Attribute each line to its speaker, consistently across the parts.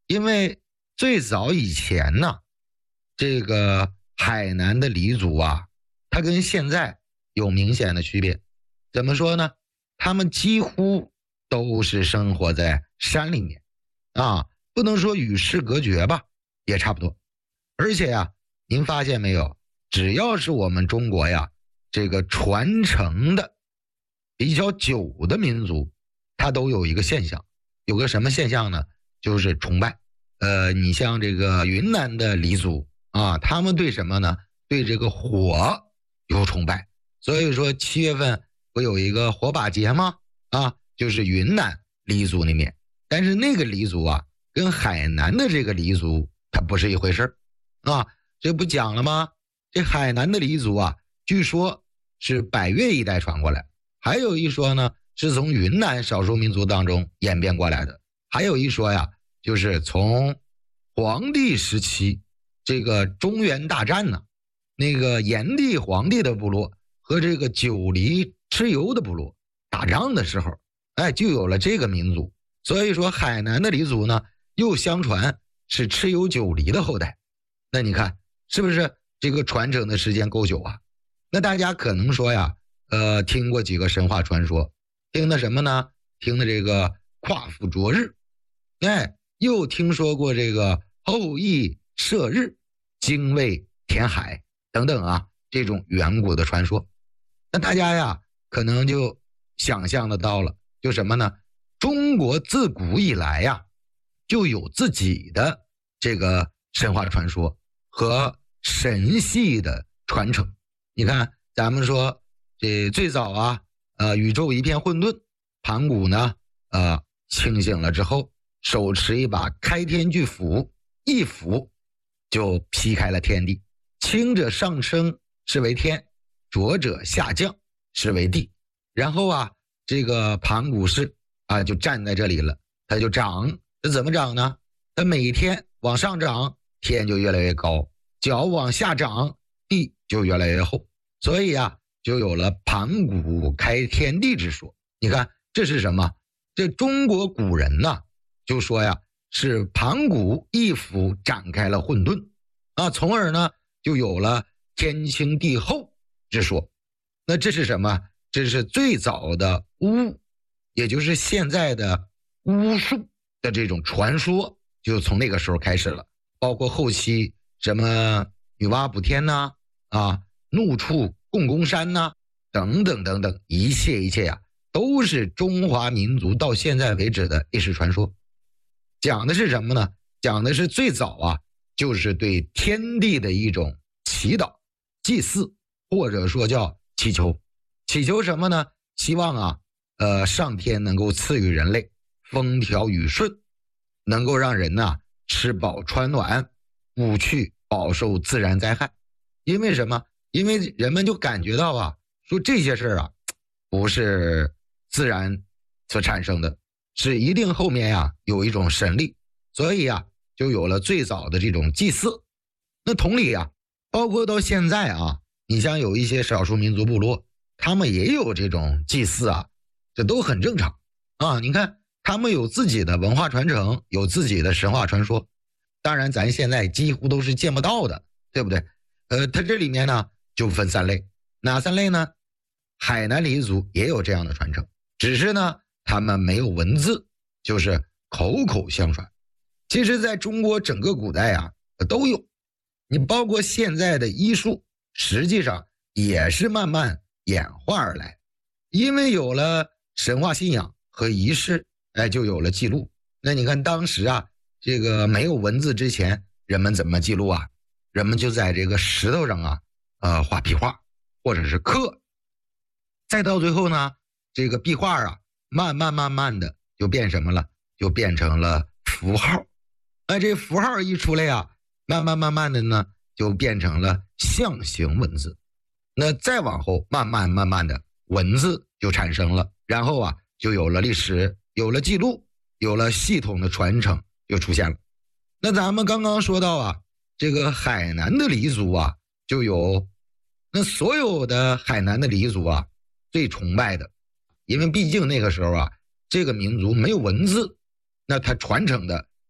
Speaker 1: 因为最早以前呢，这个海南的黎族啊，它跟现在有明显的区别。怎么说呢？他们几乎都是生活在山里面啊，不能说与世隔绝吧，也差不多。而且呀，您发现没有，只要是我们中国呀，这个传承的比较久的民族，它都有一个现象，有个什么现象呢？就是崇拜。你像这个云南的黎族啊，他们对什么呢？对这个火有崇拜。所以说7月份不有一个火把节吗？啊，就是云南黎族那边。但是那个黎族啊，跟海南的这个黎族它不是一回事啊。这不讲了吗？这海南的黎族啊，据说是百越一带传过来，还有一说呢，是从云南少数民族当中演变过来的，还有一说呀，就是从黄帝时期这个中原大战呢，那个炎帝黄帝的部落和这个九黎蚩尤的部落打仗的时候，就有了这个民族。所以说海南的黎族呢，又相传是蚩尤九黎的后代。那你看是不是这个传承的时间够久啊？那大家可能说呀，听过几个神话传说，听的什么呢？听的这个夸父逐日，又听说过这个后羿射日、精卫填海等等啊，这种远古的传说。那大家呀，可能就想象得到了，就什么呢？中国自古以来呀，就有自己的这个神话传说和神系的传承。你看，咱们说这最早啊，宇宙一片混沌，盘古呢，清醒了之后，手持一把开天巨斧，一斧就劈开了天地，轻者上升是为天，浊者下降是为地。然后啊，这个盘古氏啊就站在这里了，他就长，他怎么长呢？他每天往上涨，天就越来越高，脚往下涨，地就越来越厚。所以啊，就有了盘古开天地之说。你看这是什么？这中国古人呢，就说呀，是盘古一斧展开了混沌啊，从而呢就有了天清地厚之说。那这是什么？这是最早的巫，也就是现在的巫术的这种传说，就从那个时候开始了。包括后期什么女娲补天呐，怒触共工山呐，等等等等，一切呀，都是中华民族到现在为止的历史传说。讲的是什么呢？讲的是最早啊，就是对天地的一种祈祷、祭祀，或者说叫祈求。祈求什么呢？希望啊，上天能够赐予人类风调雨顺，能够让人呢吃饱穿暖，不去饱受自然灾害。因为什么？因为人们就感觉到啊，说这些事啊，不是自然所产生的，是一定后面呀有一种神力，所以啊，就有了最早的这种祭祀。那同理啊，包括到现在啊，你像有一些少数民族部落，他们也有这种祭祀啊，这都很正常啊。你看他们有自己的文化传承，有自己的神话传说，当然咱现在几乎都是见不到的，对不对？它这里面呢就分3类，哪3类呢？海南黎族也有这样的传承，只是呢他们没有文字，就是口口相传。其实在中国整个古代啊都有，你包括现在的医术，实际上也是慢慢演化而来。因为有了神话信仰和仪式，就有了记录。那你看当时啊，这个没有文字之前，人们怎么记录啊？人们就在这个石头上啊，画壁画或者是刻。再到最后呢，这个壁画啊，慢慢的就变什么了？就变成了符号。这符号一出来啊，慢慢的呢，就变成了象形文字。那再往后，慢慢的文字就产生了，然后啊，就有了历史，有了记录，有了系统的传承就出现了。那咱们刚刚说到啊，这个海南的黎族啊，就有，那所有的海南的黎族啊，最崇拜的，因为毕竟那个时候啊，这个民族没有文字，那他传承的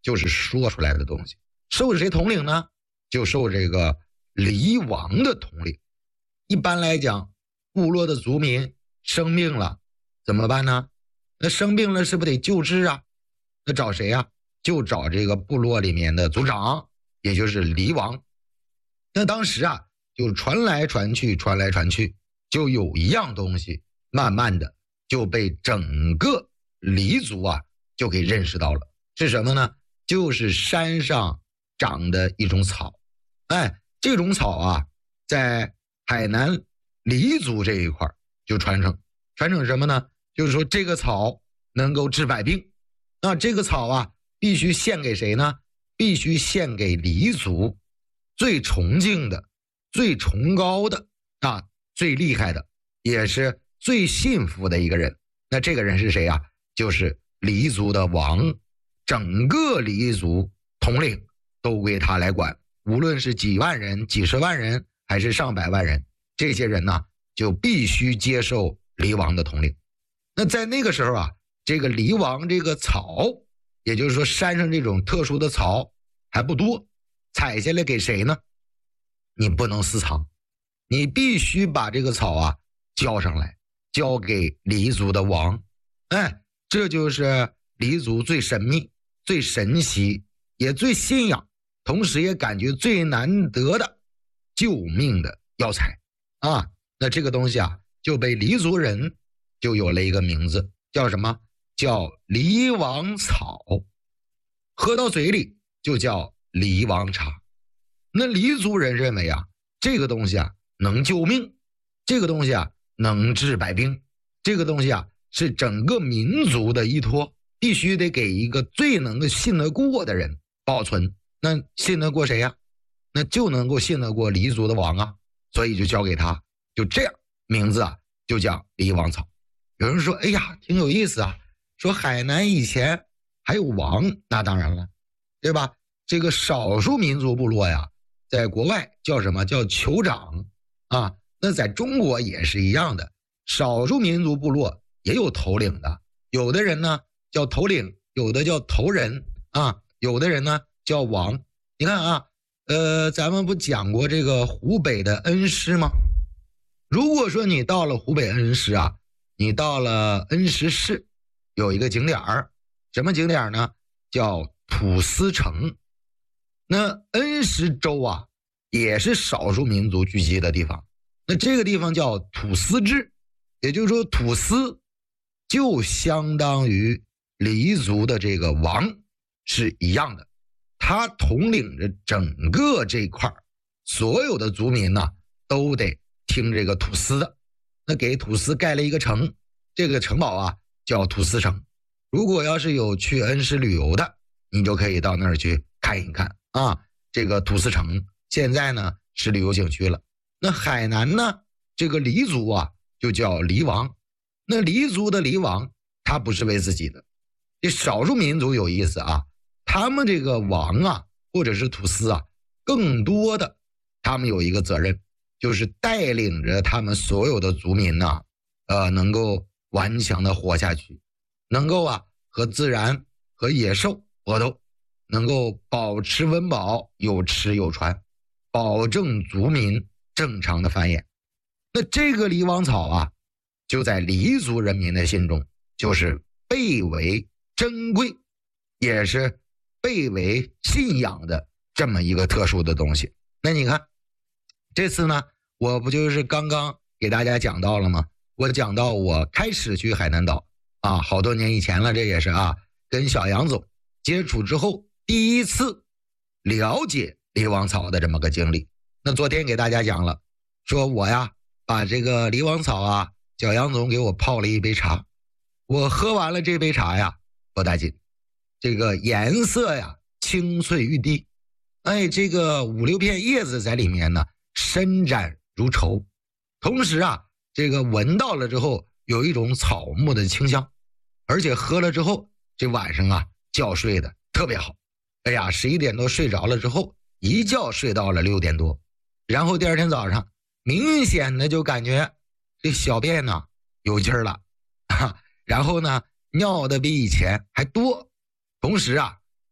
Speaker 1: 就是说出来的东西。受谁统领呢？就受这个黎王的统领。一般来讲，部落的族民生病了怎么办呢？那生病了是不是得救治啊？那找谁啊？就找这个部落里面的族长，也就是黎王。那当时啊，就传来传去，就有一样东西慢慢的就被整个黎族啊就给认识到了。是什么呢？就是山上长的一种草。这种草啊，在海南黎族这一块就传承什么呢？就是说这个草能够治百病。那这个草啊，必须献给谁呢？必须献给黎族最崇敬的、最崇高的最厉害的，也是最幸福的一个人。那这个人是谁啊？就是黎族的王，整个黎族统领都归他来管，无论是几万人、几十万人，还是上百万人，这些人呢就必须接受黎王的统领。那在那个时候啊，这个黎王这个草，也就是说山上这种特殊的草还不多，采下来给谁呢？你不能私藏，你必须把这个草啊交上来，交给黎族的王。这就是黎族最神秘、最神奇，也最信仰，同时也感觉最难得的救命的药材啊。那这个东西啊，就被黎族人就有了一个名字，叫什么？叫黎王草。喝到嘴里就叫黎王茶。那黎族人认为啊，这个东西啊能救命，这个东西啊能治百病，这个东西啊是整个民族的依托，必须得给一个最能够信得过的人保存。那信得过谁呀？那就能够信得过黎族的王啊，所以就交给他，就这样，名字啊就叫黎王草。有人说，哎呀，挺有意思啊，说海南以前还有王。那当然了，对吧？这个少数民族部落呀，在国外叫什么？叫酋长啊。那在中国也是一样的，少数民族部落也有头领的，有的人呢叫头领，有的叫头人啊，有的人呢叫王。你看啊，咱们不讲过这个湖北的恩施吗？如果说你到了湖北恩施啊，你到了恩施市，有一个景点儿，什么景点呢？叫土司城。那恩施州啊，也是少数民族聚集的地方。那这个地方叫土司治，也就是说土司就相当于黎族的这个王是一样的，他统领着整个这块，所有的族民呢都得听这个土司的。那给土司盖了一个城，这个城堡啊叫土司城。如果要是有去恩施旅游的，你就可以到那儿去看一看啊。这个土司城现在呢是旅游景区了。那海南呢，这个黎族啊就叫黎王。那黎族的黎王他不是为自己的，这少数民族有意思啊，他们这个王啊或者是土司啊，更多的他们有一个责任，就是带领着他们所有的族民呢能够顽强的活下去，能够啊和自然和野兽搏斗，能够保持温饱，有吃有穿，保证族民正常的繁衍。那这个黎王草啊，就在黎族人民的心中就是倍为珍贵，也是倍为信仰的这么一个特殊的东西。那你看这次呢，我不就是刚刚给大家讲到了吗？我讲到我开始去海南岛啊，好多年以前了，这也是啊，跟小杨总接触之后第一次了解黎王草的这么个经历。那昨天给大家讲了，说我呀把这个黎王草啊，小杨总给我泡了一杯茶，我喝完了这杯茶呀，不打紧，这个颜色呀青翠欲滴，这个5-6片叶子在里面呢，伸展如绸，同时啊，这个闻到了之后有一种草木的清香，而且喝了之后这晚上啊觉睡的特别好。11点多睡着了之后，一觉睡到了6点多，然后第二天早上明显的就感觉这小便呢有劲儿了，然后呢尿的比以前还多，同时啊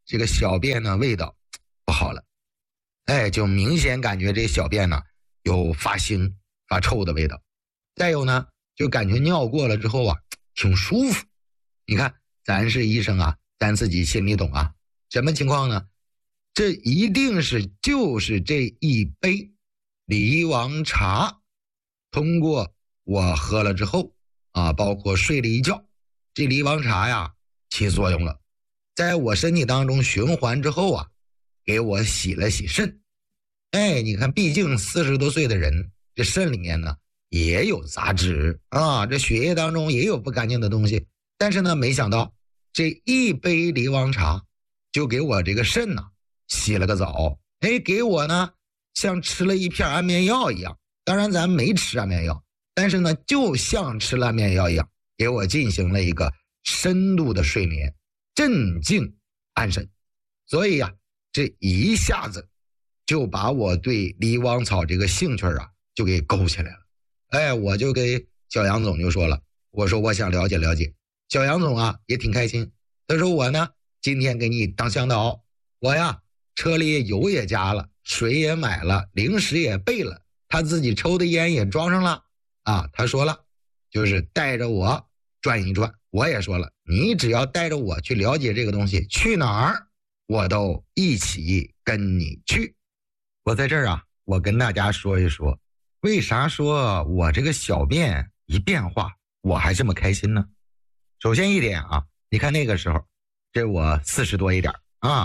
Speaker 1: 这个小便呢味道不好了，就明显感觉这小便呢有发腥发臭的味道。再有呢，就感觉尿过了之后啊挺舒服。你看咱是医生啊，咱自己心里懂啊。什么情况呢？这一定就是这一杯梨王茶通过我喝了之后啊，包括睡了一觉，这梨王茶呀起作用了，在我身体当中循环之后啊，给我洗了洗肾。你看毕竟40多岁的人，这肾里面呢也有杂质啊，这血液当中也有不干净的东西，但是呢没想到这一杯梨王茶就给我这个肾呢洗了个澡，给我呢像吃了一片安眠药一样。当然咱没吃安眠药，但是呢就像吃了安眠药一样，给我进行了一个深度的睡眠，镇静安神。所以这一下子就把我对梨王草这个兴趣就给勾起来了。我就给小杨总就说了，我说我想了解了解。小杨总也挺开心，他说我呢今天给你当向导，我车里油也加了，水也买了，零食也备了，他自己抽的烟也装上了他说了，就是带着我转一转。我也说了，你只要带着我去了解这个东西，去哪儿我都一起跟你去。我在这儿我跟大家说一说，为啥说我这个小便一变化我还这么开心呢？首先一点你看那个时候这我40多一点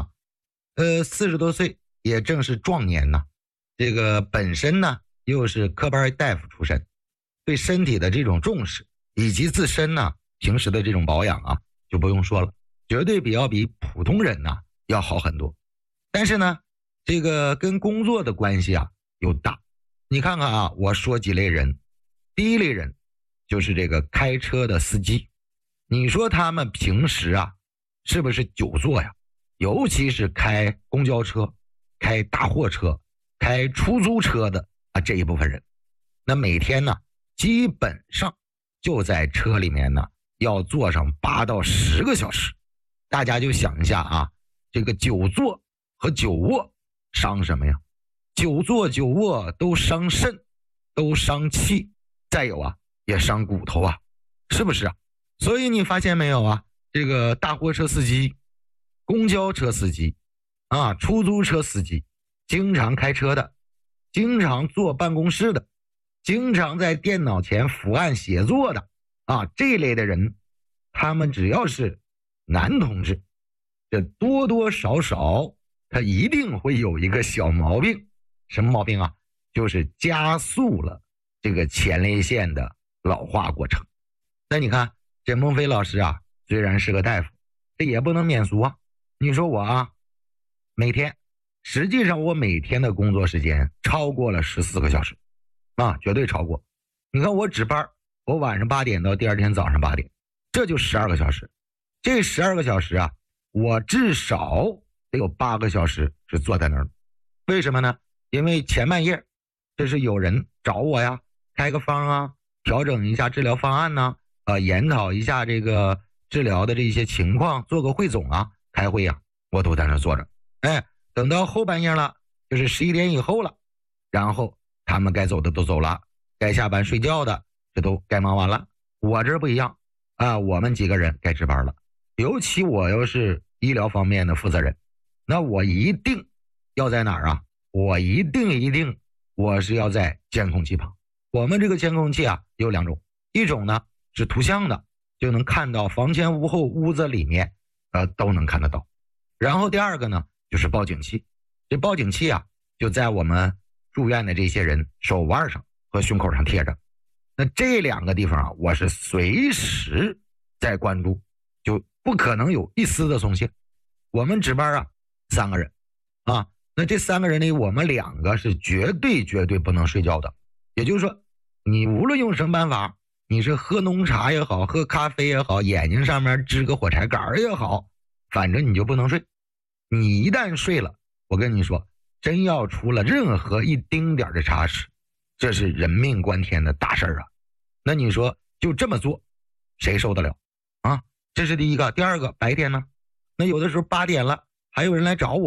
Speaker 1: 40多岁也正是壮年呢，这个本身呢又是科班大夫出身，对身体的这种重视以及自身呢平时的这种保养就不用说了，绝对比普通人要好很多。但是呢这个跟工作的关系又大。你看看我说几类人。第一类人就是这个开车的司机，你说他们平时是不是久坐呀？尤其是开公交车、开大货车、开出租车的这一部分人，那每天呢基本上就在车里面呢要坐上8到10个小时。大家就想一下这个久坐和久卧伤什么呀？久坐久卧都伤肾，都伤气，再有也伤骨头是不是所以你发现没有这个大货车司机、公交车司机出租车司机，经常开车的，经常坐办公室的，经常在电脑前伏案写作的这类的人，他们只要是男同志，这多多少少他一定会有一个小毛病。什么毛病就是加速了这个前列腺的老化过程。那你看这孟非老师虽然是个大夫，这也不能免俗你说我每天，实际上我每天的工作时间超过了14个小时绝对超过。你看我值班，我晚上8点到第二天早上8点，这就12个小时。这12个小时我至少得有8个小时是坐在那儿。为什么呢？因为前半夜这是有人找我开个方调整一下治疗方案研讨一下这个治疗的这些情况，做个汇总开会我都在那坐着。等到后半夜了，就是11点以后了，然后他们该走的都走了，该下班睡觉的这都该忙完了。我这不一样我们几个人该值班了。尤其我又是医疗方面的负责人，那我一定要在哪儿我一定我是要在监控器旁。我们这个监控器有2种，一种呢是图像的，就能看到房前屋后屋子里面都能看得到。然后第二个呢就是报警器，这报警器就在我们住院的这些人手腕上和胸口上贴着。那这2个地方我是随时在关注，就不可能有一丝的松懈。我们值班3个人那这3个人里，我们2个是绝对不能睡觉的。也就是说，你无论用什么办法，你是喝浓茶也好，喝咖啡也好，眼睛上面支个火柴杆也好，反正你就不能睡。你一旦睡了，我跟你说，真要出了任何一丁点的差池，这是人命关天的大事那你说就这么做，谁受得了这是第一个。第二个，白天呢，那有的时候8点了， 还有人来找我。